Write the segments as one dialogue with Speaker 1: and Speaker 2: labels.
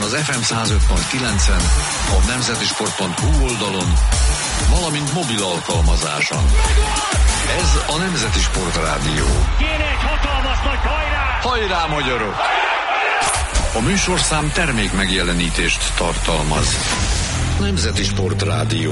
Speaker 1: az FM 105.9-en, a nemzetisport.hu oldalon, valamint mobil alkalmazáson. Ez a Nemzeti Sport Rádió.
Speaker 2: Kéne egy hatalmas nagy hajrá!
Speaker 1: Hajrá, magyarok! A műsorszám termék megjelenítést tartalmaz. Nemzeti Sport Rádió.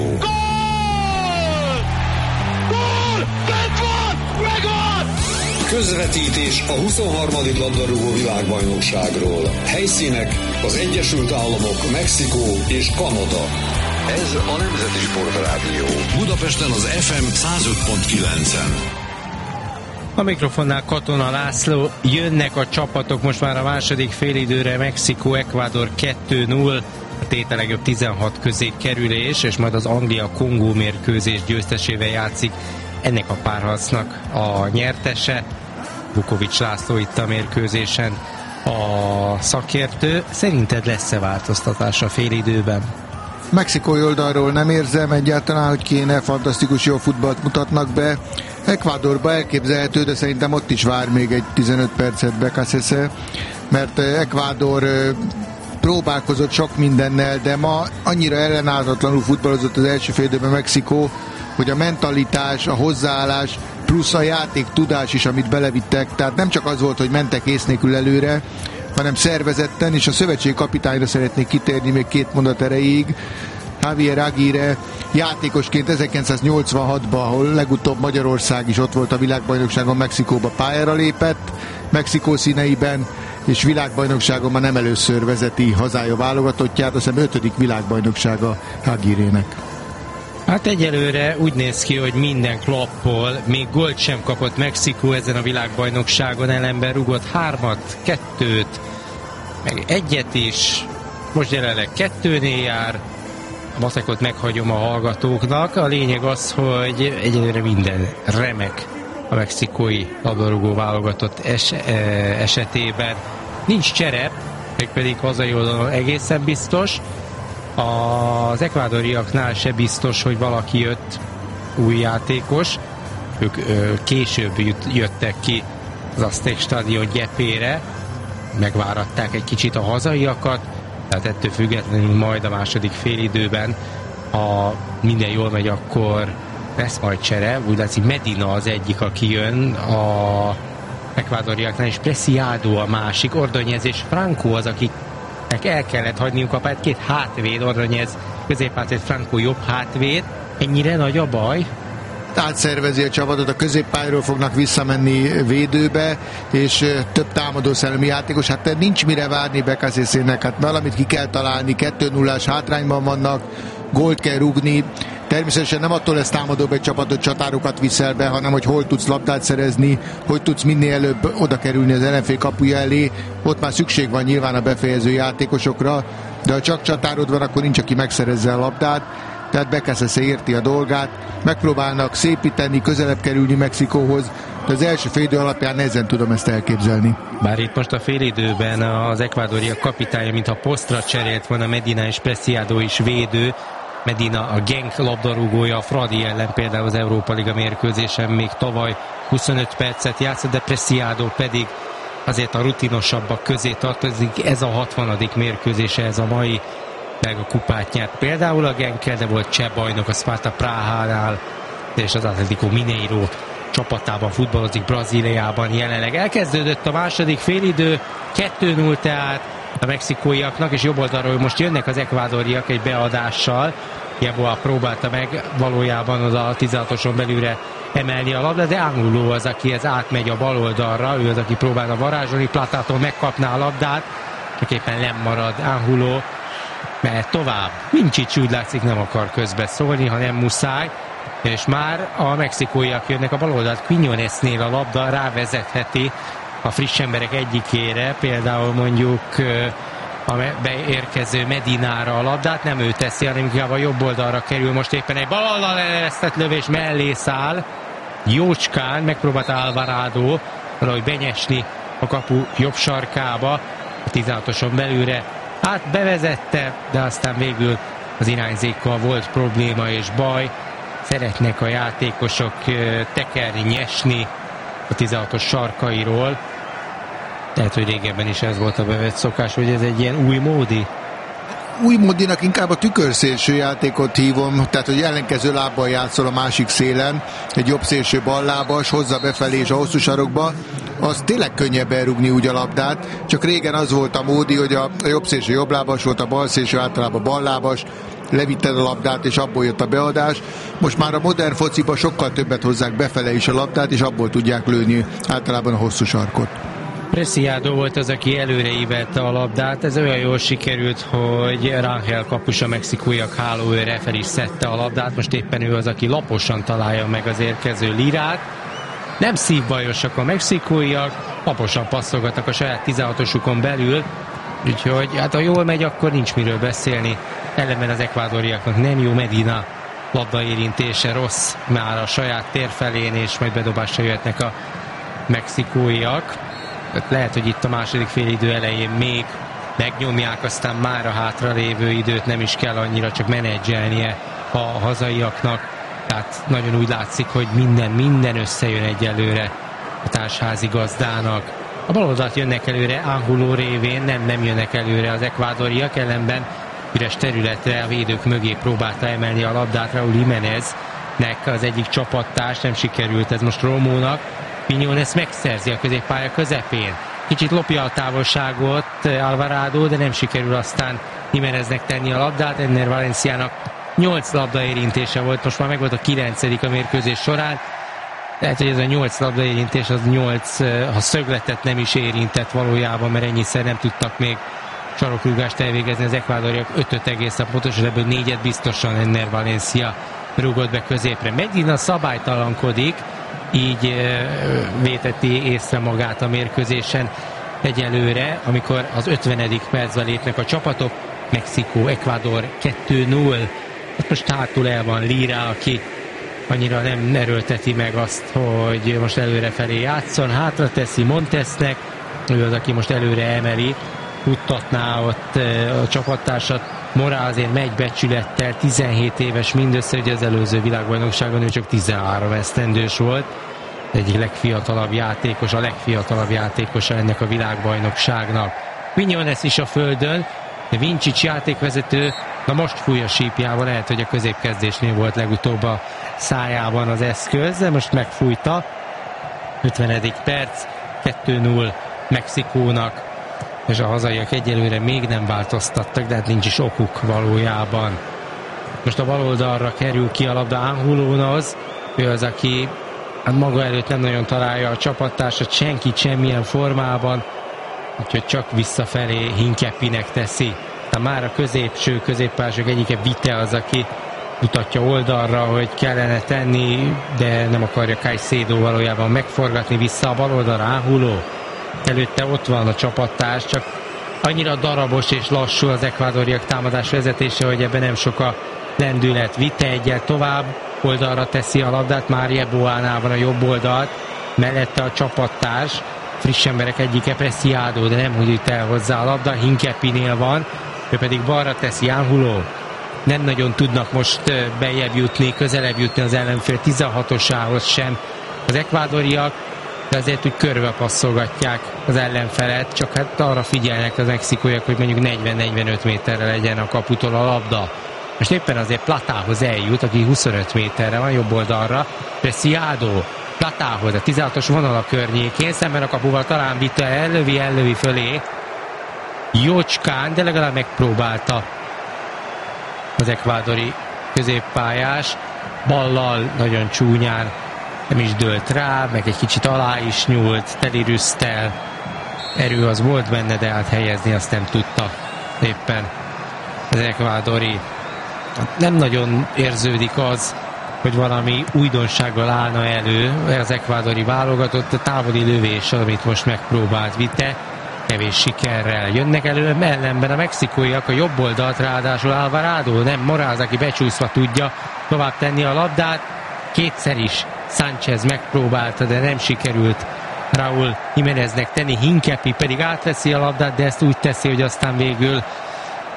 Speaker 2: Gól! Gól! Bent van! Megvan!
Speaker 1: Közvetítés a 23. labdarúgó világbajnokságról. Helyszínek az Egyesült Államok, Mexikó és Kanada. Ez a Nemzeti Sport Rádió. Budapesten az FM 105.9-en.
Speaker 3: A mikrofonnál Katona László. Jönnek a csapatok most már a második félidőre. Mexikó, Ecuador 2-0. A téte legjobb 16 közé kerülés, és majd az Anglia-Kongó mérkőzés győztesével játszik ennek a párharcnak a nyertese. Vukovics László itt a mérkőzésen a szakértő. Szerinted lesz-e változtatás a félidőben?
Speaker 4: Mexikói oldalról nem érzem egyáltalán, hogy kéne, fantasztikus jó futballt mutatnak be. Ecuadorba elképzelhető, de szerintem ott is vár még egy 15 percet Becasese, mert Ecuador próbálkozott sok mindennel, de ma annyira ellenállhatatlanul futballozott az első félidőben Mexikó, hogy a mentalitás, a hozzáállás, plusz a játék tudás is, amit belevittek, tehát nem csak az volt, hogy mentek ész nélkül előre, hanem szervezetten, és a szövetségi kapitányra szeretnék kitérni még két mondat erejéig. Javier Aguirre játékosként 1986-ban, ahol legutóbb Magyarország is ott volt a világbajnokságon, Mexikóba pályára lépett, Mexikó színeiben, és világbajnokságon már nem először vezeti hazája válogatottját, azt hiszem 5. világbajnoksága Aguirrének.
Speaker 3: Hát egyelőre úgy néz ki, hogy minden klappol, még gólt sem kapott Mexikó ezen a világbajnokságon, ellenben rugott 3-at, 2-t, meg 1-et is, most jelenleg 2-nél jár, a matekot meghagyom a hallgatóknak. A lényeg az, hogy egyelőre minden remek a mexikói labdarúgó válogatott esetében. Nincs cserep, mégpedig hazai oldalon egészen biztos. Az ekvádoriaknál se biztos, hogy valaki jött új játékos. Ők később jöttek ki az Aztec stadion gyepére, megváratták egy kicsit a hazaiakat, tehát ettől függetlenül majd a második félidőben, ha minden jól megy, akkor lesz majd csere. Úgy látszik, Medina az egyik, aki jön a ekvádoriaknál, és Preciado a másik, Ordóñez és Franco az, akiknek el kellett hagyniuk a pályát. Két hátvéd, Ordóñez középhátvéd, Franco jobb hátvéd. Ennyire nagy a baj?
Speaker 4: Átszervezi a csapatot, a középpályáról fognak visszamenni védőbe, és több támadószellemi játékos, hát nincs mire várni Becasesének, hát valamit ki kell találni, 2-0-ás hátrányban vannak, gólt kell rúgni, természetesen nem attól lesz támadóbb egy csapatot, csatárokat viszel be, hanem hogy hol tudsz labdát szerezni, hogy tudsz minél előbb oda kerülni az ellenfél kapuja elé, ott már szükség van nyilván a befejező játékosokra, de ha csak csatárod van, akkor nincs, aki megszerezze a labdát, tehát Becasese érti a dolgát, megpróbálnak szépíteni, közelebb kerülni Mexikóhoz, de az első félidő alapján nehezen tudom ezt elképzelni.
Speaker 3: Bár itt most a félidőben az ekvádoriak kapitánya, mintha posztra cserélt volna, Medina és Preciado is védő. Medina a Genk labdarúgója, a Fradi ellen például az Európa Liga mérkőzésen még tavaly 25 percet játszott, de Preciado pedig azért a rutinosabbak közé tartozik. Ez a 60. mérkőzése, ez a mai, meg a kupát nyert például a Genkkel, de volt cseh bajnok a Sparta Prahánál, és az Atlético Mineiro csapatában futballozik Brazíliában jelenleg. Elkezdődött a második félidő, 2-0 tehát a mexikóiaknak, és jobb oldalról most jönnek az ekvádoriak egy beadással. Jeboa próbálta meg valójában oda a 16-oson belülre emelni a labdát, de Angulo az, aki ez átmegy a bal oldalra, ő az, aki próbálna varázsolni, Platától megkapná a labdát, csak éppen nem marad Angulo, mert tovább. Mincsics úgy látszik nem akar közbeszólni, ha nem muszáj, és már a mexikóiak jönnek a bal oldalt. Quiñonesnél a labda rávezetheti a friss emberek egyikére, például mondjuk a beérkező Medinára a labdát, nem ő teszi, hanem inkább a jobb oldalra kerül, most éppen egy baloldal eresztett lövés mellé száll, jócskán megpróbált Alvarado valahogy benyesni a kapu jobb sarkába, a 16-oson belülre, hát bevezette, de aztán végül az irányzékkal volt probléma és baj, szeretnek a játékosok tekerni, nyesni a 16-os sarkairól, Tehát, hogy régebben is ez volt a bevett szokás, hogy ez egy ilyen új módi?
Speaker 4: Új módinak inkább a tükörszélső játékot hívom, tehát hogy ellenkező lábbal játszol a másik szélen, egy jobb szélső ballábas, hozza befelé és a hosszú sarokba, az tényleg könnyebb elrugni úgy a labdát, csak régen az volt a módi, hogy a jobb szélső jobblábas volt, a bal szélső általában ballábas, levitted a labdát, és abból jött a beadás. Most már a modern fociba sokkal többet hozzák befele is a labdát, és abból tudják lőni általában a hosszú sarkot.
Speaker 3: Preciado volt az, aki előre ívette a labdát. Ez olyan jól sikerült, hogy Rangel kapus a mexikóiak hálóőre fel is szedte a labdát. Most éppen ő az, aki laposan találja meg az érkező Lirát. Nem szívbajosak a mexikóiak, laposan passzolgatnak a saját 16-osukon belül, úgyhogy hát ha jól megy, akkor nincs miről beszélni. Ellenben az ekvádoriaknak nem jó. Medina labdaérintése rossz már a saját tér felén, és majd bedobásra jöhetnek a mexikóiak. Lehet, hogy itt a második félidő elején még megnyomják, aztán már a hátralévő időt nem is kell annyira csak menedzselnie a hazaiaknak. Tehát nagyon úgy látszik, hogy minden összejön egyelőre a társházigazdának. A baloldalt jönnek előre, Angulo révén nem jönnek előre az ekvádoriak, ellenben üres területre a védők mögé próbálta emelni a labdát Raúl Jiméneznek az egyik csapattárs, nem sikerült ez most Romónak. Quiñones megszerzi a középpálya közepén. Kicsit lopja a távolságot Alvarado, de nem sikerül aztán Jiméneznek tenni a labdát. Enner Valenciának 8 labdaérintése volt, most már meg volt a 9. a mérkőzés során. Lehet, hogy ez a 8 labdaérintés, az 8, ha szögletet nem is érintett valójában, mert ennyiszer nem tudtak még sarokrúgást elvégezni az ekvádoriak. 5 egészen pontos, ebből 4 biztosan Enner Valencia rúgott be középre. Medina szabálytalankodik, így véteti észre magát a mérkőzésen egyelőre, amikor az 50. percben lépnek a csapatok. Mexikó, Ecuador 2-0. Most hátul el van Lira, aki annyira nem erőlteti meg azt, hogy most előrefelé játszon. Hátra teszi Montesnek, ő az, aki most előre emeli, futtatná ott a csapattársat. Mora azért megy becsülettel, 17 éves mindössze, hogy az előző világbajnokságon ő csak 13 esztendős volt. Egyik legfiatalabb játékos, a legfiatalabb játékosa ennek a világbajnokságnak. Quiñones is a földön, de Vincic játékvezető, na most fúj a sípjával, lehet, hogy a középkezdésnél volt legutóbb a szájában az eszköz, de most megfújta. 50. perc, 2-0 Mexikónak, és a hazaiak egyelőre még nem változtattak, de hát nincs is okuk valójában. Most a baloldalra kerül ki a labda Angulónaz, ő az, aki maga előtt nem nagyon találja a csapattársat, senkit semmilyen formában, úgyhogy csak visszafelé Hinkepinek teszi. De már a középpályások egyike Vite az, aki mutatja oldalra, hogy kellene tenni, de nem akarja Caicedo valójában megforgatni vissza a baloldalra. Angulo előtte ott van a csapattárs, csak annyira darabos és lassú az ekvádoriak támadás vezetése, hogy ebben nem sok a lendület. Vite egyel tovább, oldalra teszi a labdát, már Yeboánál van a jobb oldalt, mellette a csapattárs, friss emberek egyike Preciado, de nem húzít el hozzá a labda, Hinkepinél van, ő pedig balra teszi. Angulo. Nem nagyon tudnak most bejebb jutni, közelebb jutni az ellenfél 16-osához sem az ekvádoriak, de azért úgy körbe passzolgatják az ellenfelet, csak hát arra figyelnek az mexikóiak, hogy mondjuk 40-45 méterre legyen a kaputól a labda. Most éppen azért Platához eljut, aki 25 méterre van jobb oldalra, Preciado Platához, a 16-os vonal környékén, szemben a kapuval talán Vita ellövi fölé jócskán, de legalább megpróbálta az ekvádori középpályás, ballal nagyon csúnyán, nem is dőlt rá, meg egy kicsit alá is nyúlt, telirüsztel, erő az volt benne, de áthelyezni azt nem tudta éppen az ekvádori. Nem nagyon érződik az, hogy valami újdonsággal állna elő az ekvádori válogatott, a távoli lövés, amit most megpróbált Vite, kevés sikerrel jönnek elő, ellenben a mexikóiak a jobb oldalt, ráadásul Alvarado, nem Moráz, aki becsúszva tudja tovább tenni a labdát. Kétszer is Sánchez megpróbálta, de nem sikerült Raúl Jiméneznek tenni. Hinkepi pedig átveszi a labdát, de ezt úgy teszi, hogy aztán végül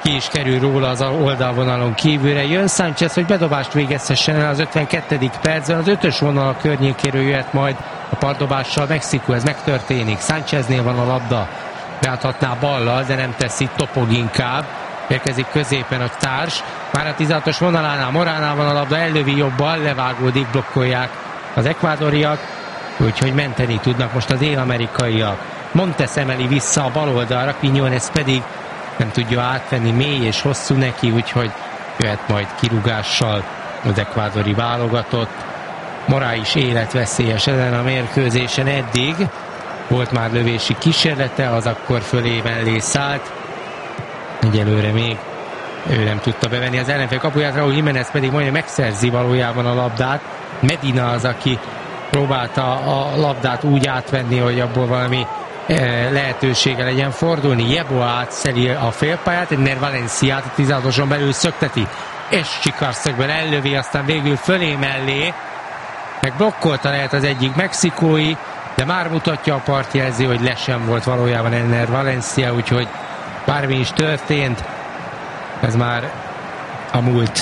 Speaker 3: ki is kerül róla az oldalvonalon kívülre. Jön Sánchez, hogy bedobást végezhessen el az 52. percben. Az 5-ös vonal környékéről jöhet majd a partdobással Mexikó. Ez megtörténik. Sáncheznél van a labda. Beadhatná ballal, de nem teszi, topog inkább. Érkezik középen a társ. Már a 16-os vonalánál, Moránál van a labda, ellövi jobbal, levágódik, blokkolják az ekvádoriak. Úgyhogy menteni tudnak most az dél-amerikaiak. Montes emeli vissza a bal oldalra, Quiñones pedig nem tudja átvenni, mély és hosszú neki, úgyhogy jöhet majd kirúgással az ekvádori válogatott. Morá is életveszélyes ezen a mérkőzésen eddig. Volt már lövési kísérlete, az akkor fölé mellé szállt. Egyelőre még ő nem tudta bevenni az ellenfél kapuját, Raúl Jiménez pedig majdnem megszerzi valójában a labdát. Medina az, aki próbálta a labdát úgy átvenni, hogy abból valami lehetősége legyen fordulni. Jeboa átszeli a félpályát, Enner Valenciát a 16-oson belül szökteti, és sikarszögben ellövi, aztán végül fölé mellé, meg blokkolta lehet az egyik mexikói, de már mutatja a partjelző, hogy le sem volt valójában Enner Valencia, úgyhogy bármi is történt, ez már a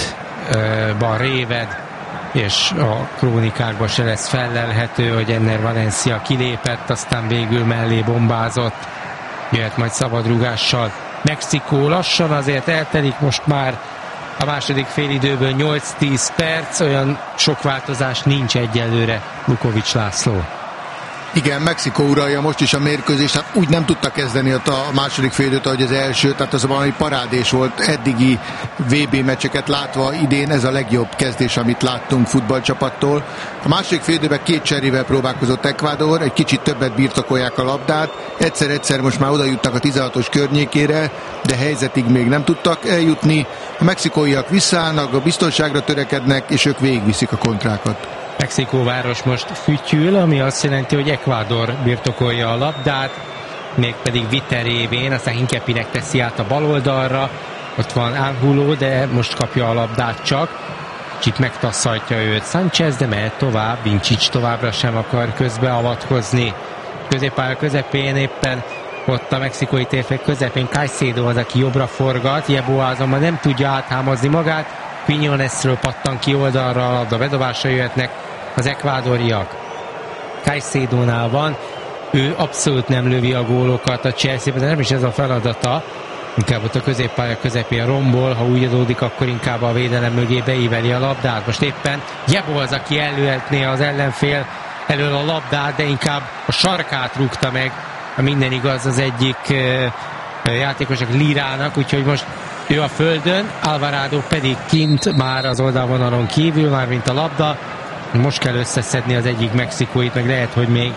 Speaker 3: múltban réved, és a krónikákban se lesz fellelhető, hogy Enner Valencia kilépett, aztán végül mellé bombázott, jöhet majd szabadrúgással Mexikó. Lassan azért eltelik most már a második félidőből 8-10 perc, olyan sok változás nincs egyelőre. Vukovics László.
Speaker 4: Igen, Mexikó uralja most is a mérkőzést, hát úgy nem tudta kezdeni a második félidőt, ahogy az első, tehát az valami parádés volt eddigi VB meccseket látva idén, ez a legjobb kezdés, amit láttunk futballcsapattól. A második félidőben 2 cserével próbálkozott Ecuador, egy kicsit többet birtokolják a labdát, egyszer-egyszer most már oda jutnak a 16-os környékére, de helyzetig még nem tudtak eljutni. A mexikóiak visszaállnak, a biztonságra törekednek, és ők végigviszik a kontrákat.
Speaker 3: Mexikóváros most fütyül, ami azt jelenti, hogy Ecuador birtokolja a labdát, mégpedig Vite révén, aztán Hinkepinek teszi át a bal oldalra, ott van Angulo, de most kapja a labdát csak, kicsit megtasszajtja őt Sánchez, de mehet tovább, Vincic továbbra sem akar közbeavatkozni. Középpálya közepén éppen ott a mexikói térfél közepén Caicedo az, aki jobbra forgat, Jeboa azonban nem tudja áthámozni magát, Quiñonesről pattan ki oldalra a labda, bedobásra jöhetnek az ekvádoriak. Caicedo-nál van, ő abszolút nem lövi a gólokat a Chelsea-ben, de nem is ez a feladata, inkább ott a középpálya közepén rombol, ha úgy adódik, akkor inkább a védelem mögé beíveli a labdát. Most éppen Jeboa az, aki előhetné az ellenfél elől a labdát, de inkább a sarkát rúgta meg, ha minden igaz, az egyik játékosok Lirának, úgyhogy most ő a földön, Alvarado pedig kint már az oldalvonalon kívül, már mint a labda. Most kell összeszedni az egyik mexikóit, meg lehet, hogy még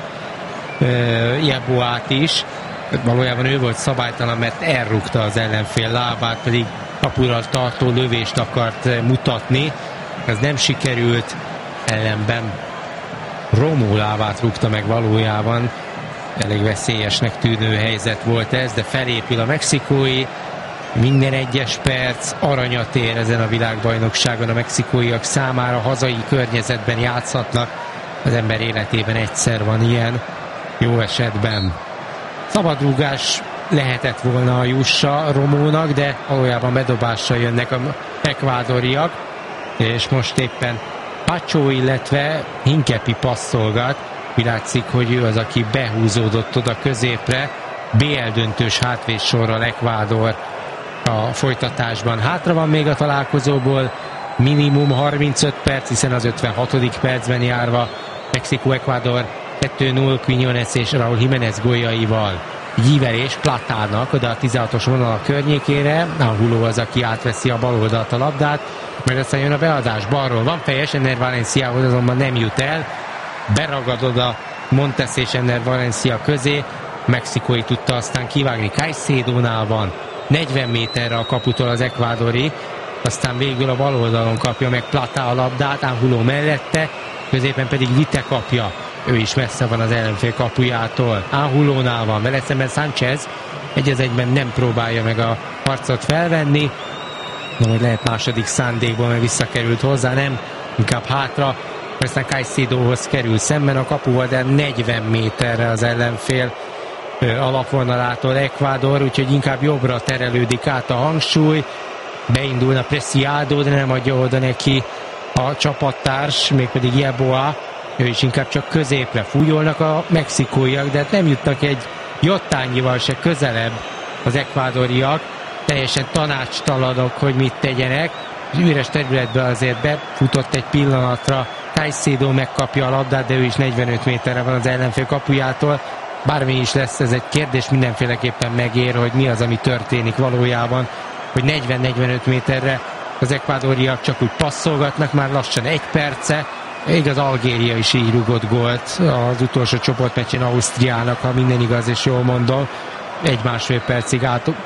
Speaker 3: Jeboát is. Valójában ő volt szabálytalan, mert elrúgta az ellenfél lábát, pedig kapura tartó lövést akart mutatni. Ez nem sikerült, ellenben Romó lábát rúgta meg valójában. Elég veszélyesnek tűnő helyzet volt ez, de felépül a mexikói. Minden egyes perc aranyat ér ezen a világbajnokságon a mexikóiak számára, hazai környezetben játszhatnak, az ember életében egyszer van ilyen, jó esetben. Szabadrúgás lehetett volna a jussa Romónak, de valójában bedobással jönnek a ekvádoriak, és most éppen Pacho, illetve Hinkepi passzolgat, úgy látszik, hogy ő az, aki behúzódott oda középre, BL döntős hátvédsorral Ekvádor a folytatásban. Hátra van még a találkozóból minimum 35 perc, hiszen az 56. percben járva Mexikó-Ekvádor 2-0 Quiñones és Raúl Jiménez góljaival. Íverés Platának oda a 16-os vonal a környékére, Angulo az, aki átveszi a bal oldalt a labdát, majd aztán jön a beadás, balról van fejes, Enner Valenciához azonban nem jut el, beragad oda Montes és Enner Valencia közé, mexikói tudta aztán kivágni, Caicedo-nál van 40 méterre a kaputól az ekvádori, aztán végül a bal oldalon kapja meg Plata a labdát, Angulo mellette, középen pedig Vite kapja, ő is messze van az ellenfél kapujától. Angulónál van, vele szemben Sánchez egy az egyben nem próbálja meg a harcot felvenni, de majd lehet második szándékból, mert visszakerült hozzá, nem, inkább hátra, aztán Caicedohoz kerül szemben a kapuval, de 40 méterre az ellenfél alapvonalától Ecuador, úgyhogy inkább jobbra terelődik át a hangsúly, beindulna Preciado, de nem adja oda neki a csapattárs, mégpedig Yeboah, ő is inkább csak középre fújolnak a mexikóiak, de nem jutnak egy jottányival se közelebb az ekvádoriak, teljesen tanácstalanok, hogy mit tegyenek. Az üres területbe azért befutott egy pillanatra, Caicedo megkapja a labdát, de ő is 45 méterre van az ellenfél kapujától. Bármi is lesz, ez egy kérdés, mindenféleképpen megér, hogy mi az, ami történik valójában, hogy 40-45 méterre az ekvádoriak csak úgy passzolgatnak, már lassan 1 perce. Igaz, Algéria is így rúgott gólt az utolsó csoportmeccsen Ausztriának, ha minden igaz, és jól mondom. 1-1,5 percig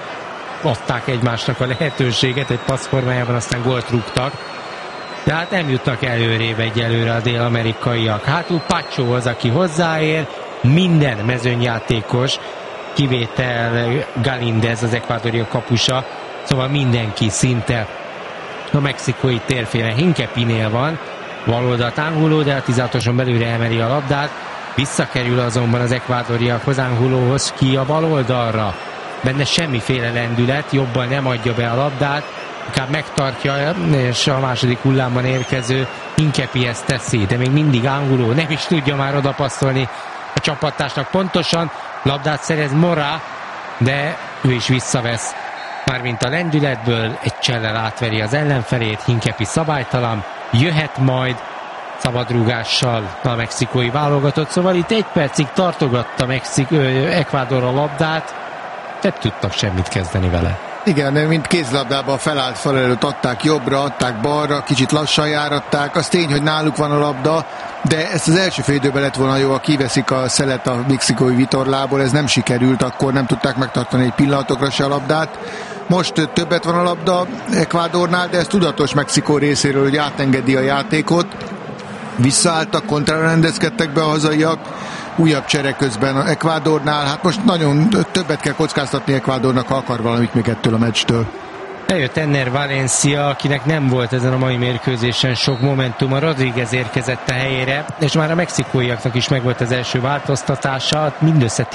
Speaker 3: adták egymásnak a lehetőséget, egy passz formájában, aztán gólt rúgtak. De hát nem jutnak előrébb egyelőre a dél-amerikaiak. Hátul Pacho az, aki hozzáér, minden mezőnyjátékos, kivétel Galíndez, az ekvádoriak kapusa, szóval mindenki szinte a mexikói térfélen. Hinkepinél van, baloldalt Angulo, de a 16-oson belülre emeli a labdát, visszakerül azonban az ekvádoriakhoz, Angulóhoz ki a baloldalra. Benne semmiféle lendület, jobban nem adja be a labdát, inkább megtartja, és a második hullámban érkező Hinkepi ezt teszi, de még mindig Angulo nem is tudja már odapasszolni a csapattársnak pontosan, labdát szerez Mora, de ő is visszavesz. Mármint a lendületből egy csellel átveri az ellenfelét, Hinkepi szabálytalan, jöhet majd szabadrúgással a mexikói válogatott, szóval itt 1 percig tartogatta Ecuador a labdát, nem tudtak semmit kezdeni vele.
Speaker 4: Igen, mint kézlabdában felállt fal előtt, adták jobbra, adták balra, kicsit lassan járatták, az tény, hogy náluk van a labda, de ezt az első fél időben lett volna jó, ha kiveszik a szelet a mexikói vitorlából, ez nem sikerült, akkor nem tudták megtartani egy pillanatokra se a labdát. Most többet van a labda Ecuadornál, de ez tudatos Mexikó részéről, hogy átengedi a játékot. Visszaálltak, kontrarendezkedtek be a hazaiak, újabb csere közben a Ecuadornál. Hát most nagyon többet kell kockáztatni Ecuadornak, ha akar valamit még ettől a meccstől.
Speaker 3: Eljött Enner Valencia, akinek nem volt ezen a mai mérkőzésen sok momentuma, Rodríguez érkezett a helyére, és már a mexikóiaknak is megvolt az első változtatása, mindössze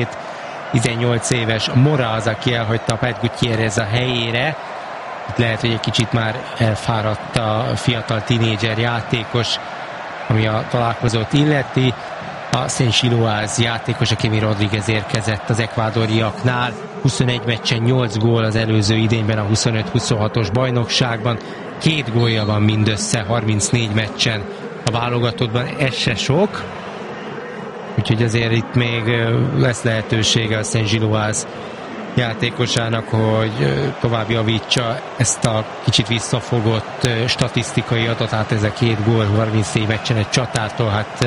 Speaker 3: 17-18 éves Mora az, aki elhagyta a Pet Gutierrez a helyére. Itt lehet, hogy egy kicsit már elfáradt a fiatal tinédzser játékos, ami a találkozót illeti. A Saint-Gilloise játékos, aki Rodríguez érkezett az ekvádoriaknál. 21 meccsen 8 gól az előző idényben a 25-26-os bajnokságban. 2 gólja van mindössze 34 meccsen a válogatottban, ez se sok. Úgyhogy azért itt még lesz lehetősége a Saint-Gilloise játékosának, hogy tovább javítsa ezt a kicsit visszafogott statisztikai adatát, ez a 2 gól 34 meccsen egy csatártól, hát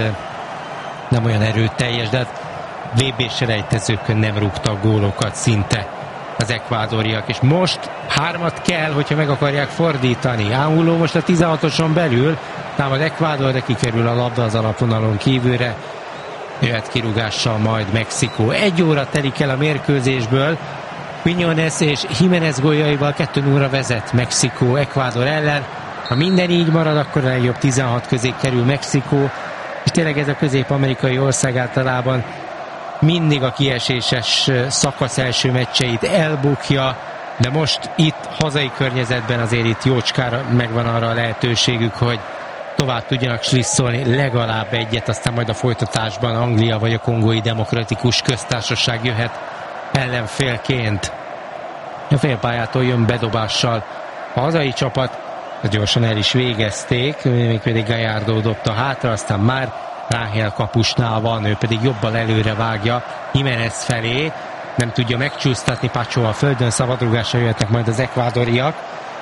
Speaker 3: nem olyan erőteljes, de hát VB selejtezőkön nem rúgtak gólokat szinte az ekvádoriak, és most 3 kell, hogyha meg akarják fordítani. Angulo most a 16-oson belül támad Ecuador, de kikerül a labda az alapvonalon kívülre, jöhet kirúgással majd Mexikó. 1 óra telik el a mérkőzésből, Quiñones és Jiménez góljaival 2-0 vezet Mexikó Ecuador ellen. Ha minden így marad, akkor a legjobb 16 közé kerül Mexikó, és tényleg ez a közép-amerikai ország általában mindig a kieséses szakasz első meccseit elbukja, de most itt hazai környezetben azért itt jócskára megvan arra a lehetőségük, hogy tovább tudjanak slisszolni legalább egyet, aztán majd a folytatásban Anglia vagy a Kongói Demokratikus Köztársaság jöhet ellenfélként. A félpályától jön bedobással a hazai csapat, gyorsan el is végezték, mégpedig Gallardo dobta hátra, aztán már Ráhel kapusnál van, ő pedig jobban előre vágja Jiménez felé, nem tudja megcsúsztatni, Pacho a földön, szabadrúgásra jöhetnek majd az ekvádoriak.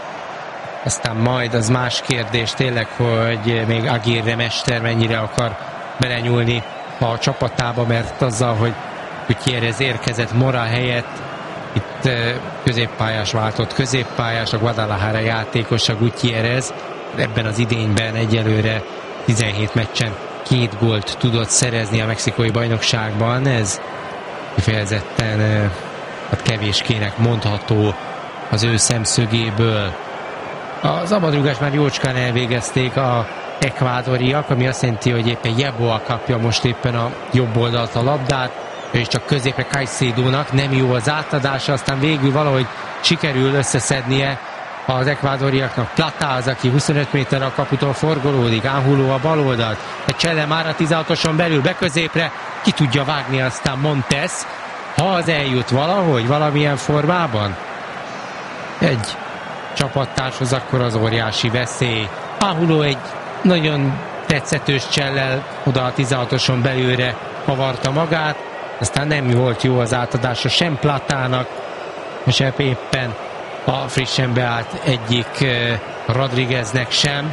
Speaker 3: Aztán majd az más kérdés tényleg, hogy még Aguirre mester mennyire akar belenyúlni a csapatába, mert azzal, hogy Gutierrez érkezett Mora helyett, itt középpályás váltott középpályás, a Guadalajara játékos a Gutierrez, ebben az idényben egyelőre 17 meccsen 2 gólt tudott szerezni a mexikói bajnokságban, ez kifejezetten kevéskének mondható az ő szemszögéből. A szabadrúgást már jócskán elvégezték a ekvádoriak, ami azt jelenti, hogy éppen Yeboah kapja most éppen a jobb oldalt a labdát, és csak középre Caicedo-nak nem jó az átadása, aztán végül valahogy sikerül összeszednie az ekvádoriaknak. Plata az, aki 25 méterre a kaputól forgolódik, Angulo a bal oldalt, egy cselle már a 16-oson belül, beközépre, ki tudja vágni aztán Montes, ha az eljut valahogy, valamilyen formában egy csapattárshoz, akkor az óriási veszély. Angulo egy nagyon tetszetős csellel oda a 16-oson belülre kavarta magát, aztán nem volt jó az átadása sem Platának, sem éppen a frissen beállt egyik Rodrigueznek sem.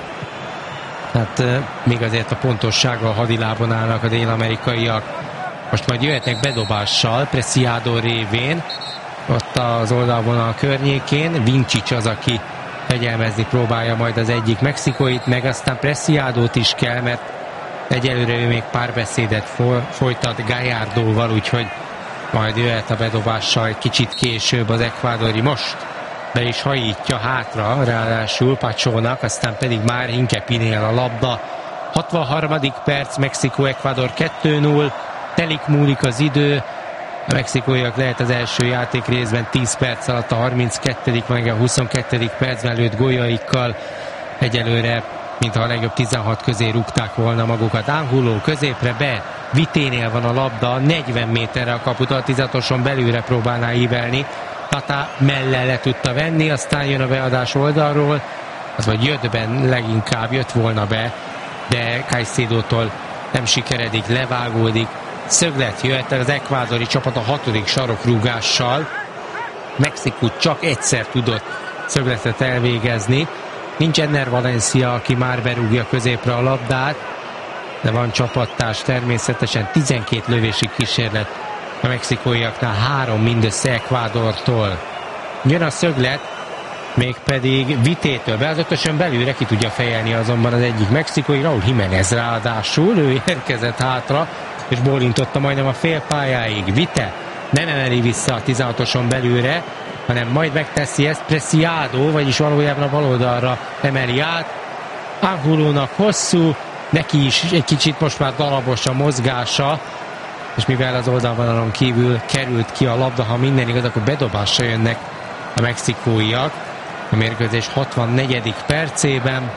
Speaker 3: Hát még azért a pontossággal hadilában állnak a dél-amerikaiak. Most majd jöhetnek bedobással Preciado révén, ott az oldalvonal környékén. Vincic az, aki fegyelmezni próbálja majd az egyik mexikóit, meg aztán Preciadót is kell, mert egyelőre ő még párbeszédet folytat Gallardóval, úgyhogy majd jöhet a bedobással egy kicsit később az ekvádori. Most be is hajítja hátra, ráadásul Pachónak, aztán pedig már Hinkepinél a labda. 63. perc, Mexikó-Ekvádor 2-0, telik múlik az idő, a mexikóiak lehet az első játék részben 10 perc alatt a 32. meg a 22. percben lőtt góljaikkal egyelőre, mintha a legjobb 16 közé rúgták volna magukat. Angulo középre be, Viténél van a labda, 40 méterre a kaputól, 16-oson belülre próbálná ívelni. Tata mellel le tudta venni, aztán jön a beadás oldalról, az vagy leginkább jött volna be, de Caicedo-tól nem sikeredik, levágódik. Szöglet jöhet az ekvádori csapat a 6. sarokrúgással. Mexikó csak egyszer tudott szögletet elvégezni. Nincs Enner Valencia, aki már berúgja középre a labdát, de van csapattárs természetesen. 12 lövési kísérlet a mexikóiaknál, 3 mindössze Ekvádortól. Jön a szöglet, mégpedig Vitétől be, az 5-ösön belülre ki tudja fejelni azonban az egyik mexikói, Raúl Jiménez ráadásul, ő érkezett hátra, és bólintotta majdnem a félpályáig. Vite nem emeli vissza a 16-oson belülre, hanem majd megteszi ezt Preciado, vagyis valójában a bal oldalra emeli át. Angulónak hosszú, neki is egy kicsit most már darabos a mozgása, és mivel az oldalvonalon kívül került ki a labda, ha minden igaz, akkor bedobásra jönnek a mexikóiak. A mérkőzés 64. percében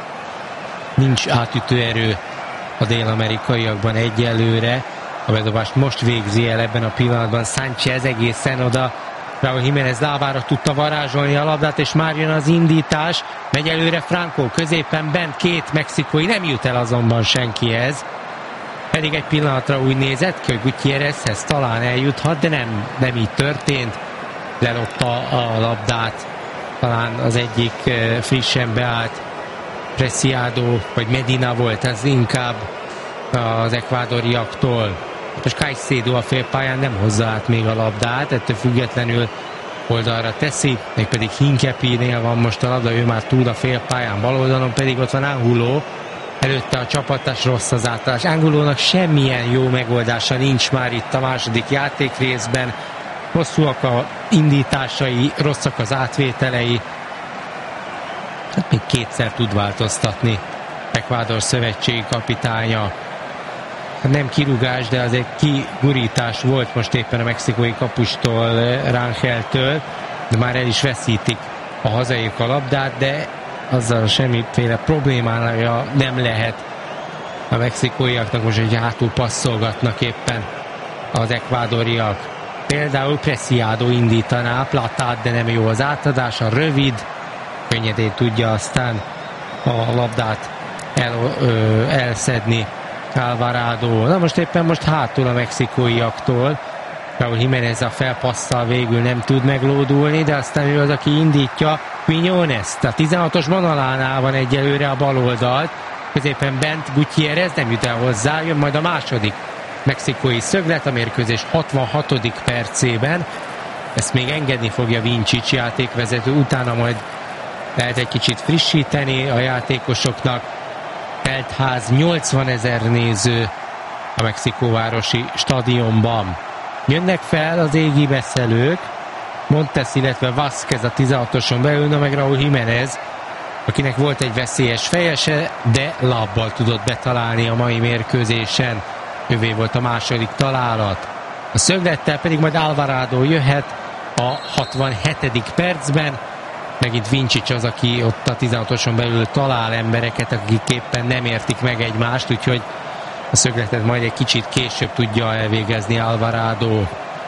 Speaker 3: nincs átütő erő a dél-amerikaiakban egyelőre. A bedobást most végzi el ebben a pillanatban Sánchez, egészen oda Raúl Jiménez lábára tudta varázsolni a labdát, és már jön az indítás. Megy előre Franco, középen bent 2 mexikói, nem jut el azonban senkihez. Pedig egy pillanatra úgy nézett ki, hogy Gutiérrezhez talán eljuthat, de nem így történt. Lelopta a labdát talán az egyik frissen beállt Preciado, vagy Medina volt ez inkább az ekvádoriaktól. Most Caicedo a félpályán nem hozza át még a labdát, ettől függetlenül oldalra teszi, mégpedig Hinkepinél van most a labda, ő már túl a félpályán, bal oldalon pedig ott van Angulo, előtte a csapatás, rossz az átállás. Angulónak semmilyen jó megoldása nincs már itt a második játékrészben, hosszúak a indításai, rosszak az átvételei, hát még kétszer tud változtatni Ekvádor szövetségi kapitánya. Nem kirúgás, de azért kigurítás volt most éppen a mexikói kapustól, Rangeltől, de már el is veszítik a hazaiak a labdát, de azzal semmiféle problémája nem lehet a mexikóiaknak most, hogy hátul passzolgatnak éppen az ekvádoriak. Például Preciado indítaná Platát, de nem jó az átadása, rövid, könnyedén tudja aztán a labdát elszedni Alvarado. Na most éppen hátul a mexikóiaktól. Raúl Jiménez a felpasszal végül nem tud meglódulni, de aztán ő az, aki indítja Quiñones. A 16-os vonalánál van egyelőre a bal oldalt. Középen bent Gutiérrez nem jut el hozzá, jön majd a második mexikói szöglet a mérkőzés 66. percében. Ezt még engedni fogja Vincic játékvezető, utána majd lehet egy kicsit frissíteni a játékosoknak. Teltház, 80 000 néző a mexikóvárosi stadionban. Jönnek fel az égi veszelők, Montes, illetve Vázquez a 16-oson belül, meg Raúl Jiménez, akinek volt egy veszélyes fejese, de lábbal tudott betalálni a mai mérkőzésen. Ővé volt a második találat. A szöglettel pedig majd Alvarado jöhet a 67. percben. Megint Vincic az, aki ott a 16-oson belül talál embereket, akik éppen nem értik meg egymást, úgyhogy a szögletet majd egy kicsit később tudja elvégezni Alvarado.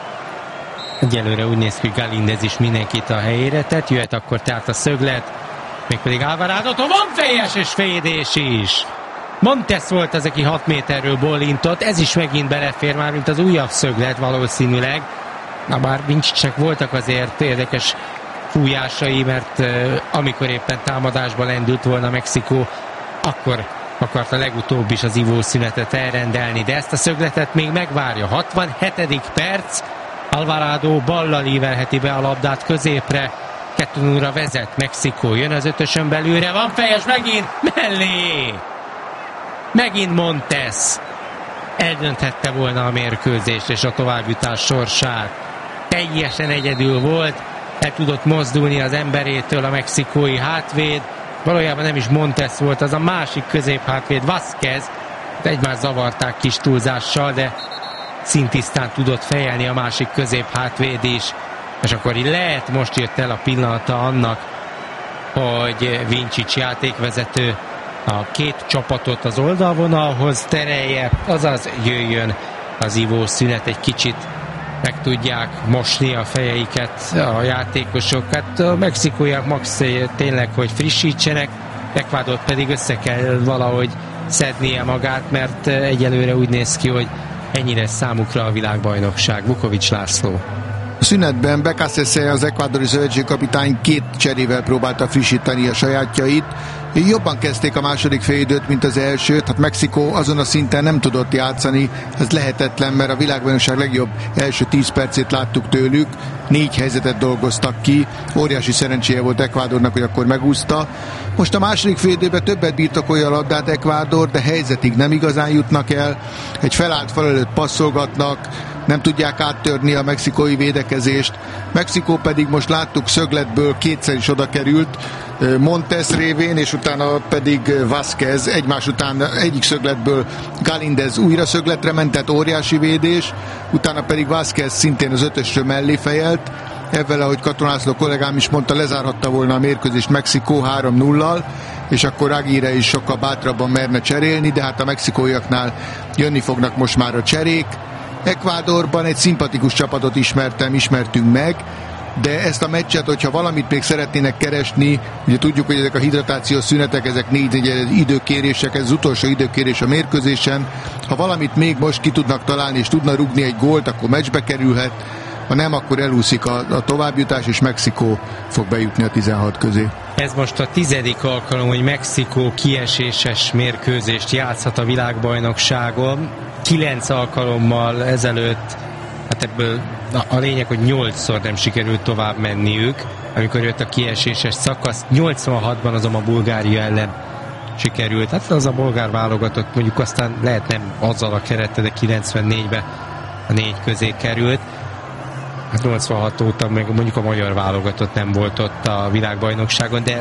Speaker 3: Egyelőre úgy néz ki, hogy Galindez is mindenkit a helyére tett. Jöhet akkor tehát a szöglet, mégpedig Alvarado-tól van fejes és védés is. Montes volt az, aki 6 méterről bólintott, ez is megint belefér már, mint az újabb szöglet valószínűleg. Na bár Vincicnek voltak azért érdekes fújásai, mert amikor éppen támadásba lendült volna Mexikó, akkor akarta legutóbb is az ivószünetet elrendelni, de ezt a szögletet még megvárja. 67. perc, Alvarado ballal ívelheti be a labdát középre, 2-0-ra vezet Mexikó, jön az 5-ösön belülre, van fejes megint, mellé! Megint Montes eldönthette volna a mérkőzést és a továbbjutás sorsát. Teljesen egyedül volt, el tudott mozdulni az emberétől a mexikói hátvéd. Valójában nem is Montes volt, az a másik középhátvéd, Vázquez. Egymást zavarták kis túlzással, de szintisztán tudott fejelni a másik középhátvéd is. És akkor lehet, most jött el a pillanata annak, hogy Vincic játékvezető a két csapatot az oldalvonalhoz terelje, azaz jöjjön az ivószünet, egy kicsit meg tudják mosni a fejeiket a játékosok. Hát a mexikóiak max tényleg, hogy frissítsenek, Ecuador pedig össze kell valahogy szednie magát, mert egyelőre úgy néz ki, hogy ennyire számukra a világbajnokság. Vukovics László.
Speaker 4: A szünetben Becasese, az ekvádori szövetségkapitány 2 cserével próbálta frissíteni a sajátjait. Jobban kezdték a második félidőt, mint az elsőt. Hát Mexikó azon a szinten nem tudott játszani, ez lehetetlen, mert a világbajnokság legjobb első 10 percét láttuk tőlük. 4 helyzetet dolgoztak ki, óriási szerencséje volt Ecuadornak, hogy akkor megúszta. Most a második félidőben többet birtokolja a labdát Ecuador, de helyzetig nem igazán jutnak el. Egy felállt fal előtt passzolgatnak, nem tudják áttörni a mexikói védekezést. Mexikó pedig most láttuk szögletből 2-szer is oda került, Montes révén, és utána pedig Vázquez egymás után egyik szögletből Galindez újra szögletre ment, tehát óriási védés, utána pedig Vázquez szintén az 5-ösről mellé fejelt. Ezzel, ahogy Katonászló kollégám is mondta, lezárhatta volna a mérkőzést Mexikó 3-0-al, és akkor Aguirre is sokkal bátrabban merne cserélni, de hát a mexikóiaknál jönni fognak most már a cserék. Ecuadorban egy szimpatikus csapatot ismertünk meg, de ezt a meccset, hogyha valamit még szeretnének keresni, ugye tudjuk, hogy ezek a hidratációs szünetek, ezek 4 időkérések, ez az utolsó időkérés a mérkőzésen. Ha valamit még most ki tudnak találni, és tudna rugni egy gólt, akkor meccsbe kerülhet, ha nem, akkor elúszik a továbbjutás, és Mexikó fog bejutni a 16 közé.
Speaker 3: Ez most a 10. alkalom, hogy Mexikó kieséses mérkőzést játszhat a világbajnokságon. 9 alkalommal ezelőtt, hát ebből a lényeg, hogy 8-szor nem sikerült tovább menniük, amikor jött a kieséses szakasz. 86-ban azonban a Bulgária ellen sikerült. Hát az a bolgár válogatott, mondjuk aztán lehet nem azzal a kerete, de 94-ben a 4 közé került. Hát 86 óta meg mondjuk a magyar válogatott nem volt ott a világbajnokságon, de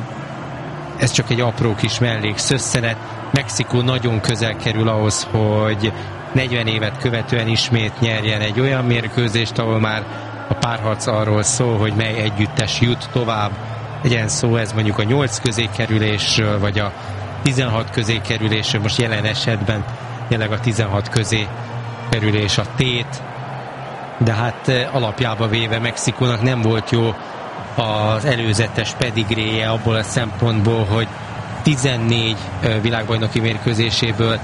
Speaker 3: ez csak egy apró kis mellékszösszenet. Mexikó nagyon közel kerül ahhoz, hogy 40 évet követően ismét nyerjen egy olyan mérkőzést, ahol már a párharc arról szól, hogy mely együttes jut tovább. Legyen szó ez mondjuk a 8 közé kerülésről, vagy a 16 közé kerülésről. Most jelen esetben jelenleg a 16 közé kerülés a tét. De hát alapjába véve Mexikónak nem volt jó az előzetes pedigréje abból a szempontból, hogy 14 világbajnoki mérkőzéséből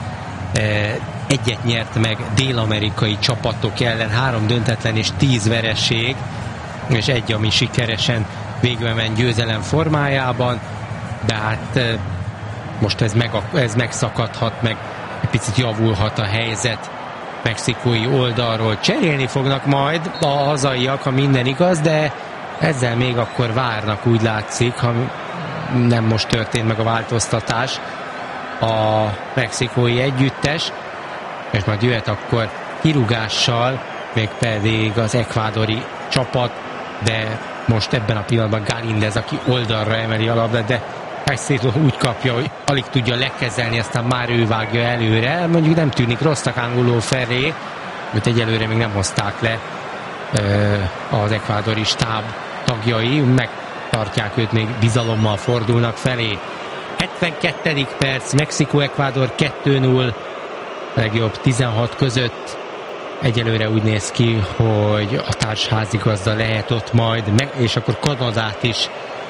Speaker 3: egyet nyert meg dél-amerikai csapatok ellen, 3 döntetlen és 10 vereség, és egy, ami sikeresen végbe ment győzelem formájában, de hát most ez megszakadhat, meg egy picit javulhat a helyzet mexikói oldalról. Cserélni fognak majd a hazaiak, ha minden igaz, de ezzel még akkor várnak, úgy látszik, ha nem most történt meg a változtatás a mexikói együttes, és majd jöhet akkor kirúgással, még pedig az ekvádori csapat, de most ebben a pillanatban Galindez, aki oldalra emeli a labdát, de Caicedo úgy kapja, hogy alig tudja lekezelni, aztán már ő vágja előre. Mondjuk nem tűnik rossznak Angulo Ferré, őt egyelőre még nem hozták le az ekvádori stáb tagjai, megtartják őt, még bizalommal fordulnak felé. 72. perc, Mexikó-Ekvádor 2-0, legjobb 16 között. Egyelőre úgy néz ki, hogy a társházigazda lehet ott majd, és akkor Kanadát is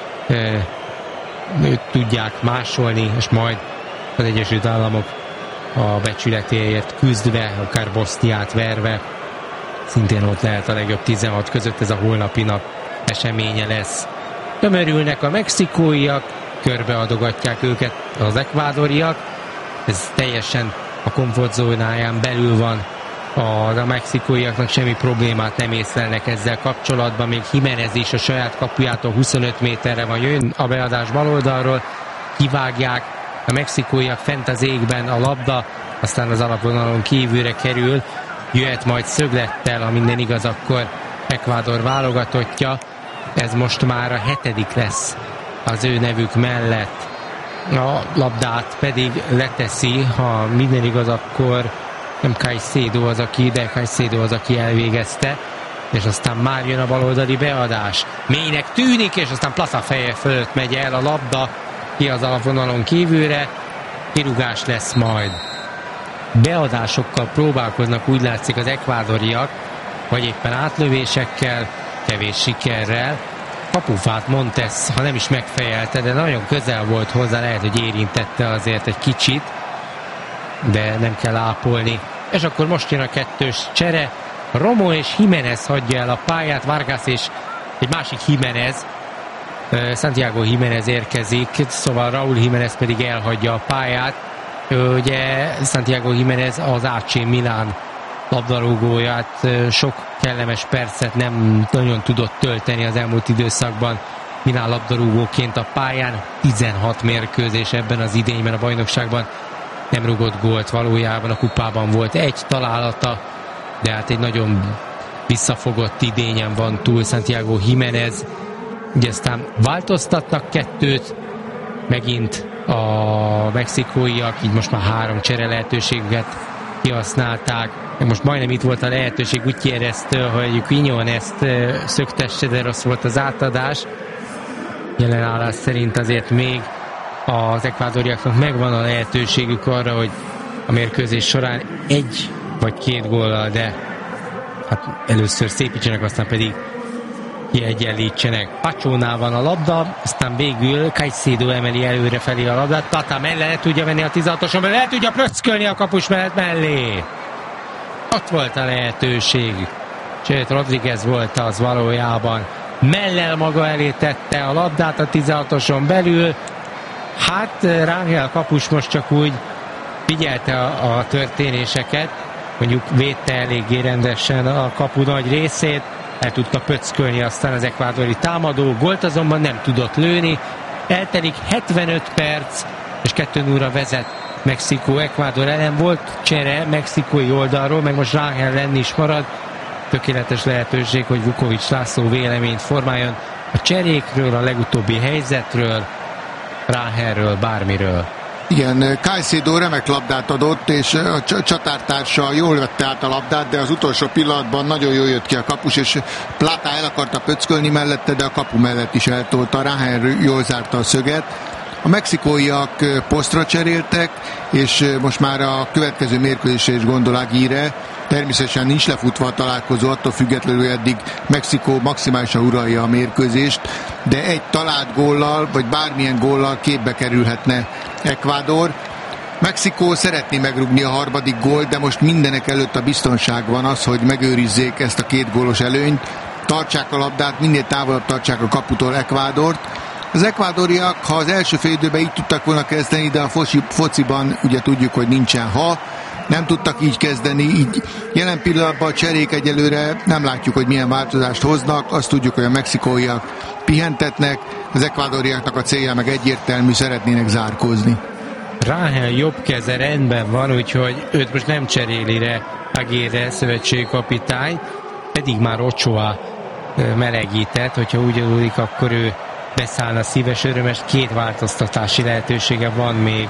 Speaker 3: tudják másolni, és majd az Egyesült Államok a becsületéért küzdve, akár Boszniát verve, szintén ott lehet a legjobb 16 között, ez a holnapi nap eseménye lesz. Tömörülnek a mexikóiak, körbeadogatják őket az ekvádoriak, ez teljesen a komfortzónáján belül van, a mexikóiaknak semmi problémát nem észlelnek ezzel kapcsolatban, még Jiménez is a saját kapujától 25 méterre van, jön a beadás baloldalról, kivágják, a mexikóiak fent az égben, a labda, aztán az alapvonalon kívülre kerül, jöhet majd szöglettel, ha minden igaz, akkor Ekvádor válogatottja, ez most már a 7. lesz az ő nevük mellett. A labdát pedig leteszi, ha minden igaz, akkor nem Caicedo az, aki elvégezte, és aztán már jön a baloldali beadás. Mélynek tűnik, és aztán Plaza feje fölött megy el a labda ki az alapvonalon kívülre, kirúgás lesz majd. Beadásokkal próbálkoznak, úgy látszik, az ekvádoriak, vagy éppen átlövésekkel, kevés sikerrel. Kapufát Montes, ha nem is megfejelte, de nagyon közel volt hozzá, lehet, hogy érintette azért egy kicsit, de nem kell ápolni. És akkor most jön a 2-ös csere, Romo és Jiménez hagyja el a pályát, Vargas és egy másik Jiménez, Santiago Jiménez érkezik, szóval Raúl Jiménez pedig elhagyja a pályát. Ugye Santiago Jiménez az AC Milan labdarúgóját, sok kellemes percet nem nagyon tudott tölteni az elmúlt időszakban Milán labdarúgóként a pályán, 16 mérkőzés ebben az idényben a bajnokságban, nem rúgott gólt, valójában a kupában volt egy találata, de hát egy nagyon visszafogott idényen van túl Santiago Jiménez. Ugye aztán változtatnak 2-t, megint a mexikóiak, így most már 3 csere lehetőséget kihasználták. Most majdnem itt volt a lehetőség Gutiérreztől, hogy Quiñonezt szöktesse, de rossz volt az átadás. Jelenállás szerint azért még az ekvádoriaknak megvan a lehetőségük arra, hogy a mérkőzés során 1 vagy 2 góllal, de hát először szépítsenek, aztán pedig kiegyenlítsenek. Pacsónál van a labda, aztán végül Caicedo emeli előre felé a labdát, Plata mellé tudja venni a 16-oson, mert le tudja pröckölni a kapus mellé. Ott volt a lehetőség. Sőt, Rodriguez volt az valójában. Mellel maga elé tette a labdát a 16-oson belül. Hát Rangel kapus most csak úgy figyelte a történéseket, mondjuk védte eléggé rendesen a kapu nagy részét, el tudta pöckölni aztán az ekvádori támadó, gólt azonban nem tudott lőni. Eltelik 75 perc, és 2-0-ra vezet Mexikó. Ekvádor ellen volt csere mexikói oldalról, meg most Rangel lenni is marad. Tökéletes lehetőség, hogy Vukovics László véleményt formáljon a cserékről, a legutóbbi helyzetről, Rangelről, bármiről.
Speaker 4: Igen, Caicedo remek labdát adott, és a csatártársa jól vette át a labdát, de az utolsó pillanatban nagyon jól jött ki a kapus, és Plata el akarta pöckölni mellette, de a kapu mellett is eltolta. Rangel jól zárta a szöget. A mexikóiak posztra cseréltek, és most már a következő mérkőzésre is gondol Aguirre. Természetesen nincs lefutva a találkozó, attól függetlenül, eddig Mexikó maximálisan uralja a mérkőzést, de egy talált góllal, vagy bármilyen góllal képbe kerülhetne Ekvádor. Mexikó szeretné megrúgni a harmadik gólt, de most mindenek előtt a biztonság van, az, hogy megőrizzék ezt a 2 gólos előnyt, tartsák a labdát, minél távolabb tartsák a kaputól Ekvádort. Az ekvádoriak, ha az első fél időben így tudtak volna kezdeni, de a fociban ugye tudjuk, hogy nincsen ha, nem tudtak így kezdeni, így jelen pillanatban a cserék egyelőre nem látjuk, hogy milyen változást hoznak, azt tudjuk, hogy a mexikóiak pihentetnek, az ekvádoriaknak a célja meg egyértelmű, szeretnének zárkózni.
Speaker 3: Rangel jobb keze rendben van, úgyhogy őt most nem cseréli le Aguirre szövetségkapitány, pedig már Ochoa melegített, hogyha úgy adódik, akkor ő beszállna szíves örömes. 2 változtatási lehetősége van még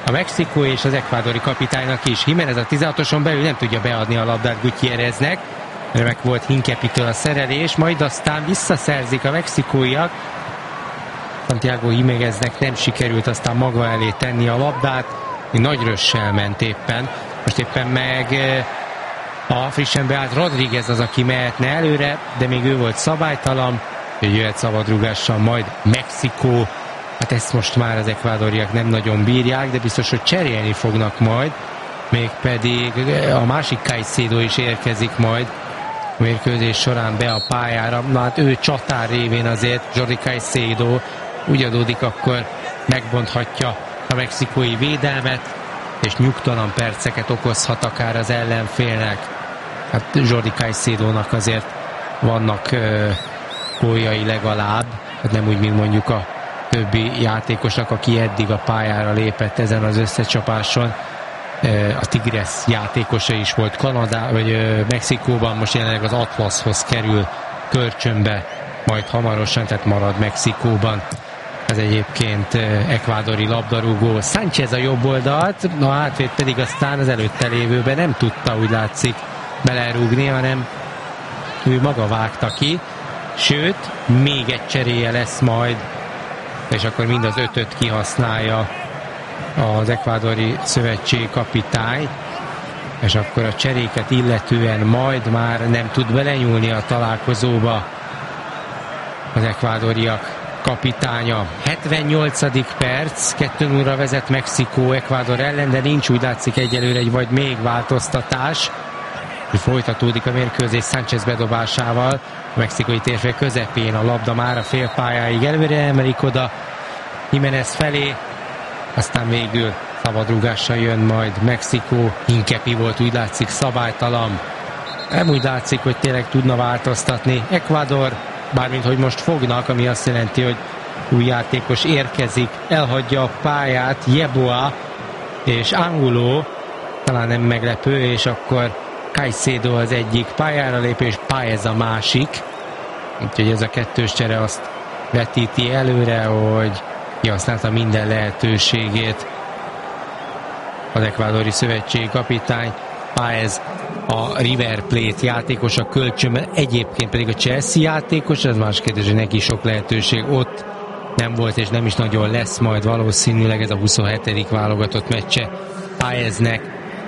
Speaker 3: a Mexikó és az ekvádori kapitánynak is. Jiménez a 16-oson belül nem tudja beadni a labdát Gutierreznek, remek volt Hinkepitől a szerelés, majd aztán visszaszerzik a mexikóiak. Santiago Jiméneznek nem sikerült aztán maga elé tenni a labdát, nagy rössel ment éppen. Most éppen meg a frissen beállt Rodríguez az, aki mehetne előre, de még ő volt szabálytalan, hogy jöhet szabadrúgással majd Mexikó. Hát ezt most már az ekvádoriak nem nagyon bírják, de biztos, hogy cserélni fognak majd, mégpedig a másik Caicedo is érkezik majd a mérkőzés során be a pályára. Na hát ő csatár révén azért, Jordi Caicedo, úgy adódik, akkor megbonthatja a mexikói védelmet, és nyugtalan perceket okozhat akár az ellenfélnek. Hát Jordi Caicedo-nak azért vannak góljai legalább, hát nem úgy, mint mondjuk a többi játékosnak, aki eddig a pályára lépett ezen az összecsapáson. A Tigres játékosa is volt vagy Mexikóban, most jelenleg az Atlashoz kerül kölcsönbe, majd hamarosan, tehát marad Mexikóban. Ez egyébként ekvádori labdarúgó. Sánchez a jobb oldalt, a hátvéd pedig aztán az előtte lévőben nem tudta, úgy látszik, belerúgni, hanem ő maga vágta ki, sőt, még egy cseréje lesz majd, és akkor mind az 5-öt kihasználja az ekvádori szövetség kapitány, és akkor a cseréket illetően majd már nem tud belenyúlni a találkozóba az ekvádoriak kapitánya. 78. perc, 2-0-ra vezet Mexikó Ekvádor ellen, de nincs, úgy látszik, egyelőre egy vagy még változtatás. Folytatódik a mérkőzés Sánchez bedobásával, a mexikói térfél közepén a labda már a félpályáig előre emelik oda Jiménez felé, aztán végül szabadrúgással jön majd Mexikó. Hinkepi volt, úgy látszik, szabálytalan. Nem úgy látszik, hogy tényleg tudna változtatni. Ekvádor, bármint hogy most fognak, ami azt jelenti, hogy új játékos érkezik, elhagyja a pályát Yeboah és Angulo, talán nem meglepő, és akkor Caicedo az egyik pályára lép, és Páez a másik. Úgyhogy ez a kettős csere azt vetíti előre, hogy kihasználta minden lehetőségét az ekvádori szövetségi kapitány. Páez a River Plate játékos a kölcsönben, egyébként pedig a Chelsea játékos, ez más kérdés, hogy neki sok lehetőség ott nem volt, és nem is nagyon lesz majd valószínűleg, ez a 27. válogatott meccse Páeznek,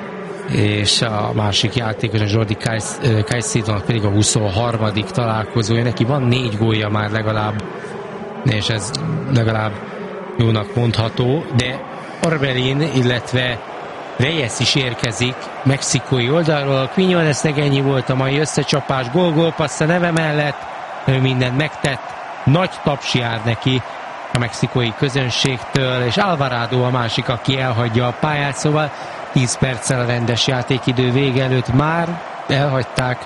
Speaker 3: és a másik játékos, a Jordi Caicedo pedig a 23. találkozója. Neki van 4 gólja már legalább, és ez legalább jónak mondható, de Orbelin, illetve Reyes is érkezik mexikói oldalról. Quiñonesnek ennyi volt a mai összecsapás, gól-gól-passz a neve mellett, ő mindent megtett, nagy taps jár neki a mexikói közönségtől, és Alvarado a másik, aki elhagyja a pályát, szóval 10 perccel a rendes játékidő vége előtt már elhagyták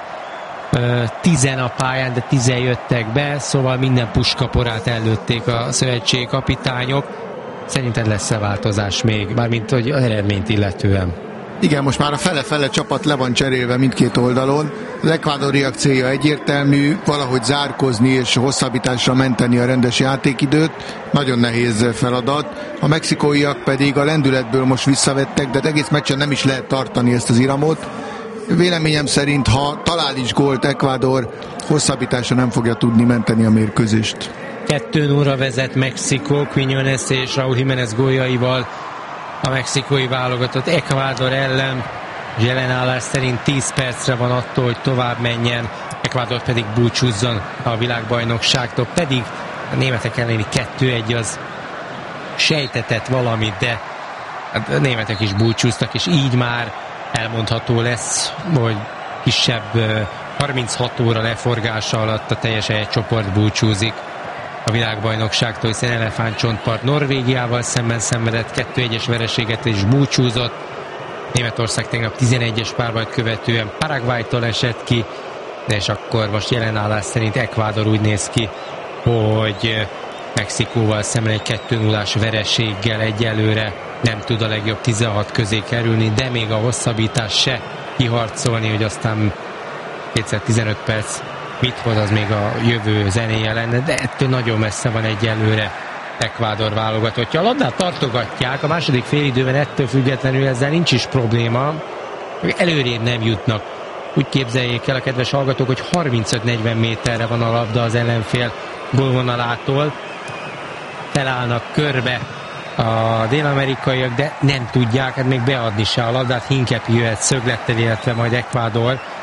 Speaker 3: 10 a pályán, de 10 jöttek be, szóval minden puskaporát ellőtték a szövetségi kapitányok. Szerinted lesz-e változás még, mármint hogy az eredményt illetően?
Speaker 4: Igen, most már a fele-fele csapat le van cserélve mindkét oldalon. Az ekvádoriak célja egyértelmű, valahogy zárkozni és hosszabbításra menteni a rendes játékidőt. Nagyon nehéz feladat. A mexikóiak pedig a lendületből most visszavettek, de egész meccsen nem is lehet tartani ezt az iramot. Véleményem szerint, ha talál is gólt Ekvádor, hosszabbításra nem fogja tudni menteni a mérkőzést.
Speaker 3: 2-0-ra vezet Mexikó, Quiñones és Raúl Jiménez góljaival a mexikói válogatott Ekvádor ellen. Jelenállás szerint 10 percre van attól, hogy tovább menjen, Ekvádor pedig búcsúzzon a világbajnokságtól, pedig a németek elleni 2-1 az sejtetett valamit, de a németek is búcsúztak, és így már elmondható lesz, hogy kisebb 36 óra leforgása alatt a teljes csoport búcsúzik a világbajnokságtól, hiszen Elefántcsontpart Norvégiával szemben szenvedett 2-1-es vereséget és búcsúzott. Németország tegnap 11-es párbajt követően Paraguaytól esett ki, és akkor most jelenállás szerint Ekvádor úgy néz ki, hogy Mexikóval szemben egy 2-0-ás vereséggel egyelőre nem tud a legjobb 16 közé kerülni, de még a hosszabbítás se kiharcolni, hogy aztán 215 perc mit hoz, az még a jövő zenéje lenne, de ettől nagyon messze van egyelőre Ekvádor válogatottja. A labdát tartogatják, a második félidőben ettől függetlenül ezzel nincs is probléma. Előrébb nem jutnak. Úgy képzeljék el a kedves hallgatók, hogy 35-40 méterre van a labda az ellenfél gólvonalától. Felállnak körbe a dél-amerikaiak, de nem tudják még beadni se a labdát. Hinkepi jöhet szöglettel, illetve majd Ekvádor